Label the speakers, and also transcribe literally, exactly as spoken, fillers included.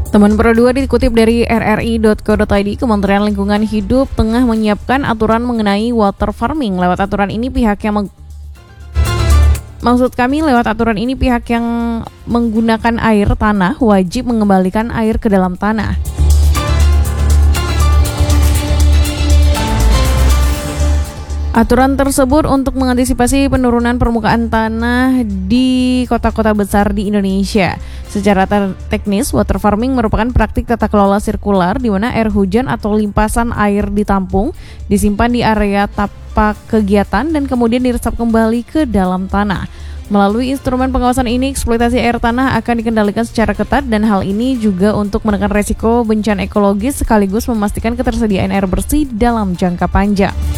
Speaker 1: Teman Pro dua dikutip dari r r i titik co titik i d, Kementerian Lingkungan Hidup tengah menyiapkan aturan mengenai water farming. Lewat aturan ini pihak yang meng- Maksud kami lewat aturan ini pihak yang menggunakan air tanah wajib mengembalikan air ke dalam tanah. Aturan tersebut untuk mengantisipasi penurunan permukaan tanah di kota-kota besar di Indonesia. Secara ter- teknis, water farming merupakan praktik tata kelola sirkular di mana air hujan atau limpasan air ditampung, disimpan di area tapak kegiatan dan kemudian diresap kembali ke dalam tanah. Melalui instrumen pengawasan ini, eksploitasi air tanah akan dikendalikan secara ketat dan hal ini juga untuk menekan resiko bencana ekologis sekaligus memastikan ketersediaan air bersih dalam jangka panjang.